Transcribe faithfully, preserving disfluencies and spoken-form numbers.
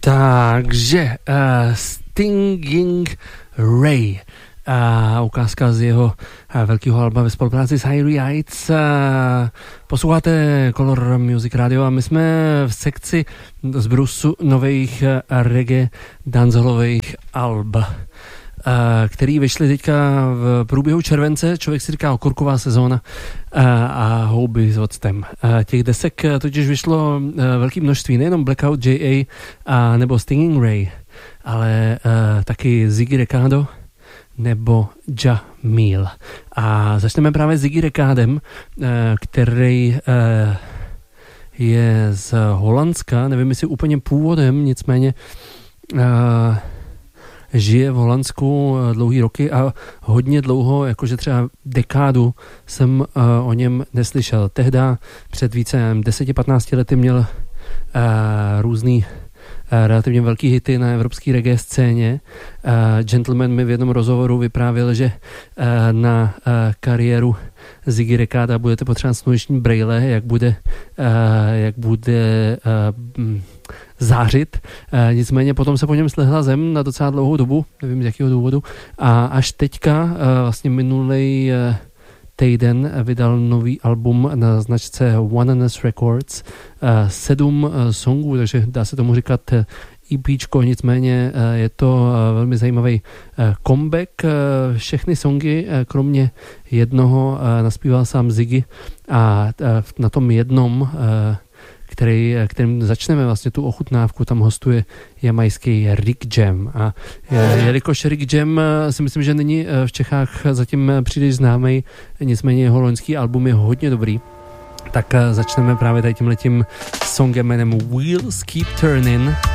Takže uh, Stinging Ray, uh, ukázka z jeho uh, velkého alba ve spolupráci s High Heights. Uh, posloucháte Color Music Radio a my jsme v sekci z brusu nových uh, reggae dancehallových alb, uh, který vyšly teďka v průběhu července. Člověk si říká okurková sezóna uh, a houby s octem. Uh, těch desek totiž vyšlo uh, velké množství, nejenom Blackout J A a nebo Stinging Ray, ale uh, taky Ziggy Recado nebo Jamil. A začneme právě s Ziggy Recadem, uh, který uh, je z Holandska, nevím jestli úplně původem, nicméně uh, žije v Holandsku dlouhý roky a hodně dlouho, jakože třeba dekádu jsem uh, o něm neslyšel. Tehda před více deset patnáct lety měl uh, různý uh, relativně velký hity na evropské reggae scéně. Uh, Gentleman mi v jednom rozhovoru vyprávěl, že uh, na uh, kariéru Ziggy Recada budete potřebovat sluneční brejle, jak bude, uh, jak bude uh, zářit. E, nicméně potom se po něm slehla zem na docela dlouhou dobu, nevím z jakého důvodu, a až teďka e, vlastně minulej e, týden vydal nový album na značce Oneness Records, e, sedm e, songů, takže dá se tomu říkat EPčko, nicméně e, je to e, velmi zajímavý e, comeback. E, všechny songy, e, kromě jednoho, e, naspíval sám Ziggy a e, na tom jednom e, Který, kterým začneme vlastně tu ochutnávku, tam hostuje jamajský Rick Jam. A jelikož Rick Jam si myslím, že není v Čechách zatím příliš známý, nicméně jeho loňský album je hodně dobrý, tak začneme právě tady tímhletím songem jménem Wheels Keep Turning.